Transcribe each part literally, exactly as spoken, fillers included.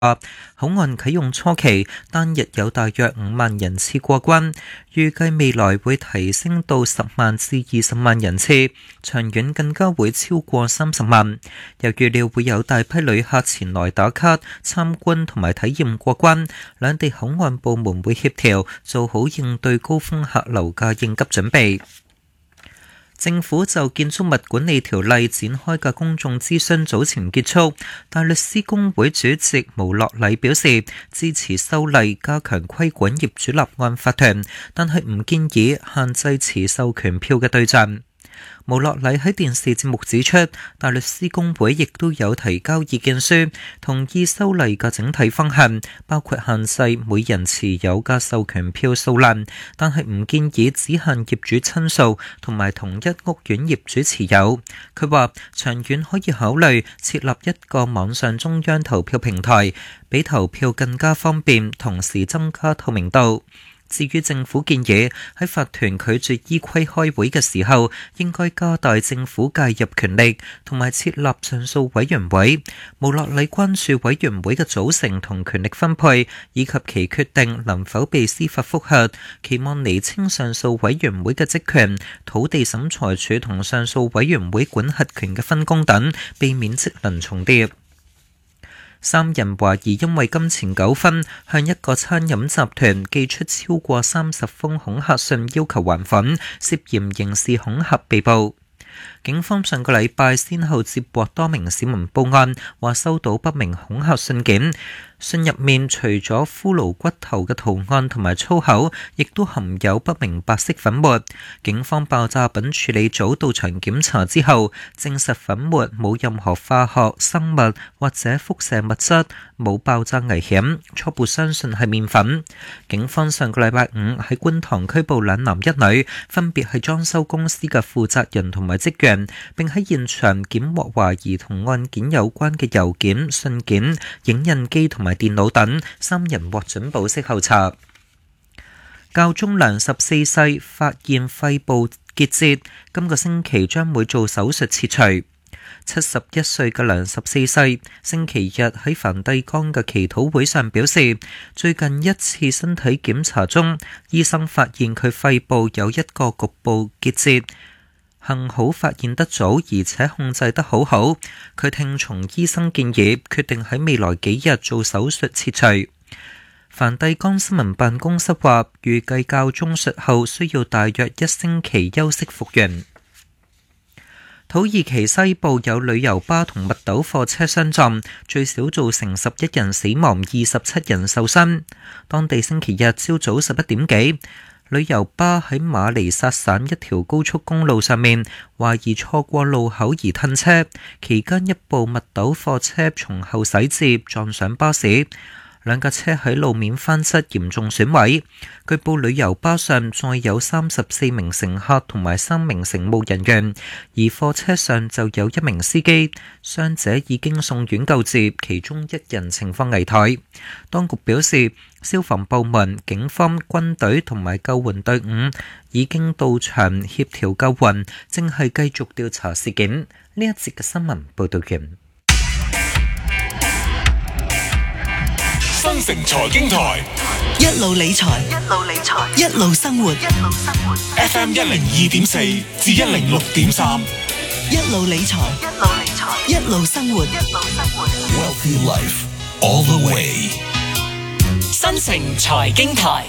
口岸啟用初期單日有大約五萬人次過關，預計未來會提升到十萬至二十萬人次，長遠更加會超過三十萬。又預料會有大批旅客前來打卡、參觀同埋體驗過關，兩地口岸部門會協調做好應對高峰客流嘅應急準備。政府就建築物管理條例展開嘅公眾諮詢早前結束，大律師公會主席毛樂禮表示支持修例加強規管業主立案法團，但係唔建議限制持授權票嘅對象。毛樂禮喺電視節目指出，大律師公會亦都有提交意見書，同意修例嘅整體方向，包括限制每人持有嘅授權票數量，但係唔建議只限業主親屬同埋同一屋苑業主持有。佢話長遠可以考慮設立一個網上中央投票平台，比投票更加方便，同時增加透明度。至於政府建議喺法團拒絕依規開會嘅時候，應該加大政府介入權力，同埋設立上訴委員會。毛樂禮關注委員會嘅組成同權力分配，以及其決定能否被司法覆核，期望釐清上訴委員會嘅職權、土地審裁處同上訴委員會管轄權嘅分工等，避免職能重疊。三人懷疑因為金錢糾紛，向一個餐飲集團寄出超過三十封恐嚇信，要求還款，涉嫌刑事恐嚇被捕。警方上個禮拜先後接獲多名市民報案，話收到不明恐嚇信件。信入面除咗骷髏骨頭嘅圖案同埋粗口，亦都含有不明白色粉末。警方爆炸品處理組到場檢查之後，證實粉末冇任何化學、生物或者輻射物質，冇爆炸危險，初步相信係麵粉。警方上個禮拜五喺觀塘拘捕兩男一女，分別係裝修公司嘅負責人同埋職員，並喺現場檢獲懷疑同案件有關嘅郵件、信件、影印機同埋電腦等，三人獲准保釋候查。教宗良十四世發現肺部結節，今個星期將會做手術切除。七十一歲嘅良十四世星期日喺梵蒂岡嘅祈禱會上表示，最近一次身體檢查中，醫生發現佢肺部有一個局部結節。幸好發現得早，而且控制得好好。佢聽從醫生建議，決定喺未來幾日做手術切除。梵蒂岡新聞辦公室話，預計教宗術後需要大約一星期休息復原。土耳其西部有旅遊巴同密斗貨車相撞，最少造成十一人死亡，二十七人受傷。當地星期日朝早十一點幾，旅遊巴喺馬尼薩省一條高速公路上面，懷疑錯過路口而褪車，期間一部密斗貨車從後駛至撞上巴士，兩架車喺路面翻側，嚴重損毀。據報旅遊巴上載有三十四名乘客同埋三名乘務人員，而貨車上就有一名司機，傷者已經送院救治，其中一人情況危殆。當局表示，消防部門、警方、軍隊同埋救援隊伍已經到場協調救援，正係繼續調查事件。呢一節嘅新聞報道完。 新城財經台一路理財，一路理財，一路生活，一路生活。 F M 一零二點四至一零六點三， 一路理財，一路理財，一路生活，一路生活。 Wealthy life all the way。 新城財經台，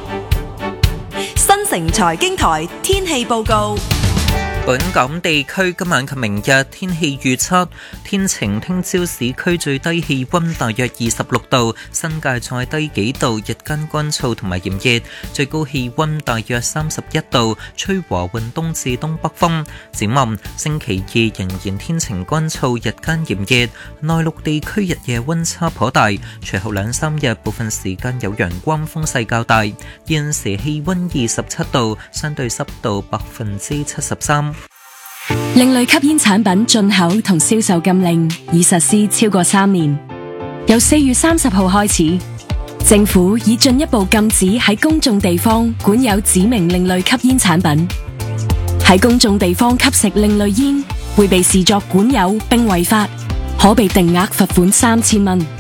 新城財經台天氣報告。 本港地區今晚及明日天氣預測，天晴，聽朝市區最低氣溫大約二十六度，新界再低幾度，日間乾燥同埋炎熱，最高氣溫大約三十一度，吹和緩東至東北風。展望星期二仍然天晴乾燥，日間炎熱，內陸地區日夜溫差頗大，隨後兩三日部分時間有陽光，風勢較大。現時氣溫二十七度，相對濕度百分之七十三。 另類吸煙產品進口同銷售禁令已實施超過三年，由四月三十號開始，政府已進一步禁止喺公眾地方管有指明另類吸煙產品。喺公眾地方吸食另類煙會被視作管有並違法，可被定額罰款三千蚊。